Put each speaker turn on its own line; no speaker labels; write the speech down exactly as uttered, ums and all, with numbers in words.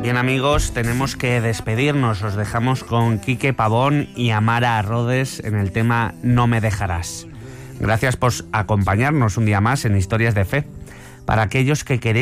Bien, amigos, tenemos que despedirnos. Os dejamos con Quique Pavón y Amara Rodes en el tema No me dejarás. Gracias por acompañarnos un día más en Historias de Fe. Para aquellos que queréis